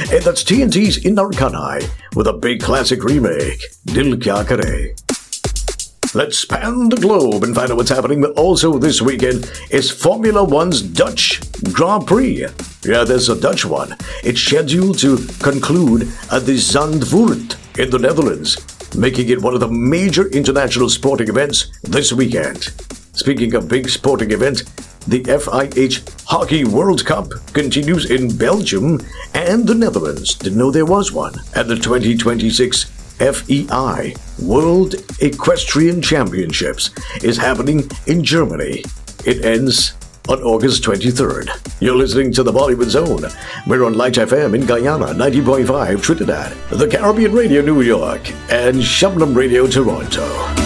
And that's TNT's Indar Kanai with a big classic remake, Dil Kya Kare. Let's span the globe and find out what's happening also this weekend is Formula One's Dutch Grand Prix. Yeah, there's a Dutch one. It's scheduled to conclude at the Zandvoort in the Netherlands, making it one of the major international sporting events this weekend. Speaking of big sporting event, the FIH Hockey World Cup continues in Belgium and the Netherlands. Didn't know there was one. And the 2026 FEI World Equestrian Championships is happening in Germany. It ends on August 23rd. You're listening to the Bollywood Zone. We're on Light FM in Guyana, 90.5 Trinidad, the Caribbean Radio New York, and Shabnam Radio Toronto.